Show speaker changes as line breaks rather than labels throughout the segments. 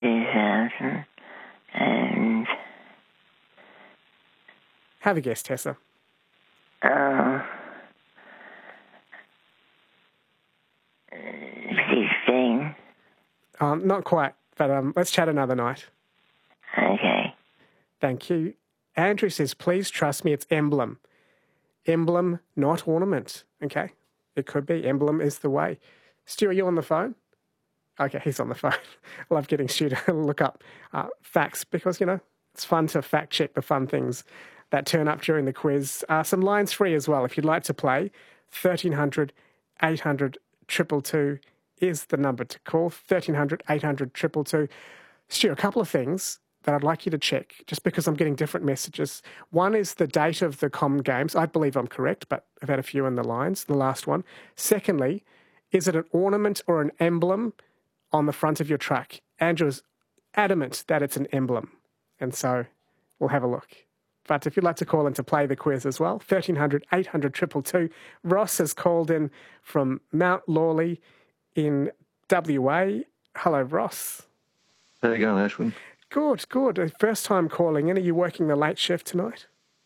2000 and
Have a guess, Tessa.
16.
Not quite, but let's chat another night.
Okay.
Thank you. Andrew says, please trust me, it's emblem. Emblem, not ornament. Okay? It could be. Emblem is the way. Stu, are you on the phone? Okay, he's on the phone. I love getting Stu to look up facts because, it's fun to fact check the fun things that turn up during the quiz. Some lines free as well. If you'd like to play, 1300 800 222 is the number to call. 1300 800 222. Stu, a couple of things that I'd like you to check, just because I'm getting different messages. One is the date of the Common Games. I believe I'm correct, but I've had a few in the lines, the last one. Secondly, is it an ornament or an emblem on the front of your truck? Andrew is adamant that it's an emblem, and so we'll have a look. But if you'd like to call in to play the quiz as well, 1300 800 222. Ross has called in from Mount Lawley in WA. Hello, Ross.
How you going, Ashwin?
Good. First time calling in. Are you working the late shift tonight?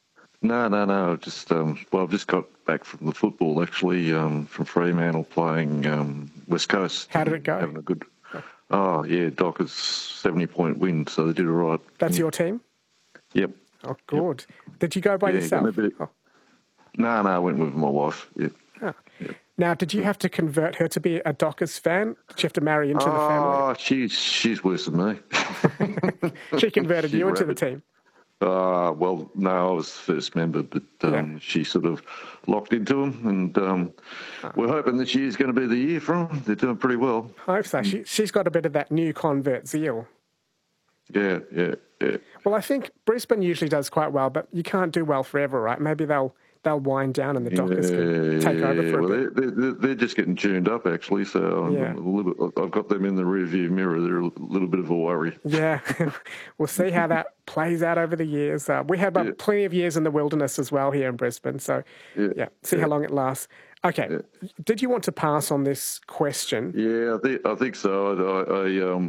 No. Just I've just got back from the football actually, from Fremantle playing West Coast.
How did it go?
Having a good. Oh yeah, Dockers 70-point win, so they did all right.
That's your team?
Yep.
Oh, good. Yep. Did you go by yourself?
No, I went with my wife. Yeah.
Oh. Yep. Now, did you have to convert her to be a Dockers fan? Did you have to marry into the family?
Oh, she's worse than me.
She converted you into the team?
Well, no, I was the first member, but she sort of locked into them, and we're hoping this year's going to be the year for them. They're doing pretty well.
I hope so. She's got a bit of that new convert zeal.
Yeah.
Well, I think Brisbane usually does quite well, but you can't do well forever, right? Maybe they'll wind down and the Dockers can take over for a
bit. They're just getting tuned up, actually, so I've got them in the rearview mirror. They're a little bit of a worry.
Yeah, we'll see how that plays out over the years. We had plenty of years in the wilderness as well here in Brisbane, so see how long it lasts. Okay, did you want to pass on this question?
Yeah, I think so.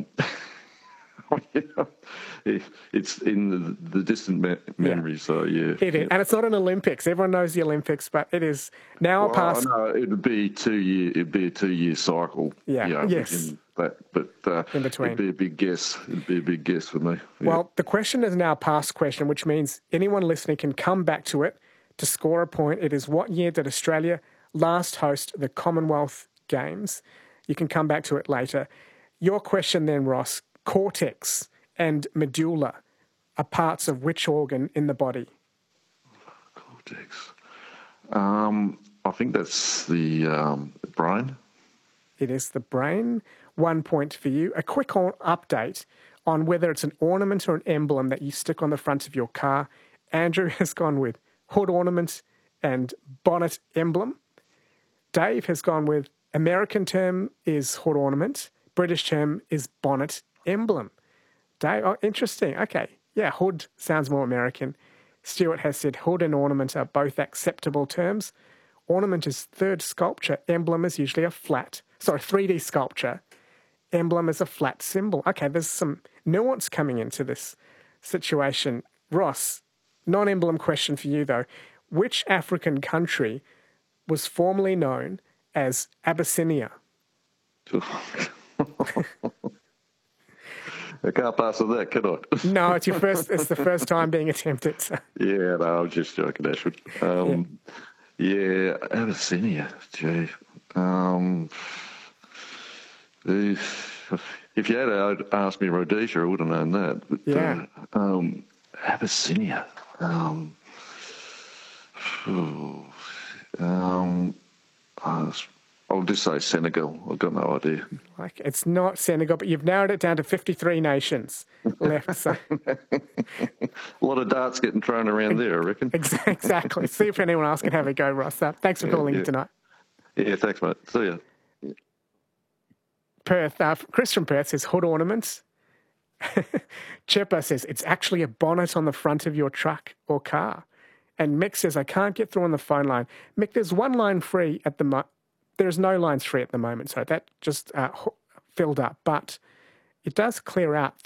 It's in the distant memory, so yeah.
It is, and it's not an Olympics. Everyone knows the Olympics, but it is now past.
No, it'd be a 2-year cycle.
Yeah. Yes.
In
between,
it'd be a big guess. It'd be a big guess for me. Yeah.
Well, the question is now past question, which means anyone listening can come back to it to score a point. It is, what year did Australia last host the Commonwealth Games? You can come back to it later. Your question then, Ross. Cortex and medulla are parts of which organ in the body?
Cortex. I think that's the brain.
It is the brain. 1 point for you. A quick update on whether it's an ornament or an emblem that you stick on the front of your car. Andrew has gone with hood ornament and bonnet emblem. Dave has gone with American term is hood ornament. British term is bonnet emblem. Dave, interesting. Okay. Yeah, hood sounds more American. Stuart has said hood and ornament are both acceptable terms. Ornament is third sculpture. Emblem is usually 3D sculpture. Emblem is a flat symbol. Okay, there's some nuance coming into this situation. Ross, non-emblem question for you though. Which African country was formerly known as Abyssinia?
I can't pass on that, can I?
No, it's the first time being attempted. So.
Yeah, no, I'm just joking, Ashwood. Abyssinia, gee. If you had asked me Rhodesia, I would have known that. But, Abyssinia. I'll just say Senegal. I've got no idea.
It's not Senegal, but you've narrowed it down to 53 nations left. So.
A lot of darts getting thrown around there, I reckon.
Exactly. See if anyone else can have a go, Ross. Thanks for calling in tonight.
Yeah, thanks, mate. See ya. Yeah.
Perth. Chris from Perth says hood ornaments. Chipper says it's actually a bonnet on the front of your truck or car. And Mick says, I can't get through on the phone line. Mick, there's one line free at the moment. There's no lines free at the moment, so that just filled up. But it does clear out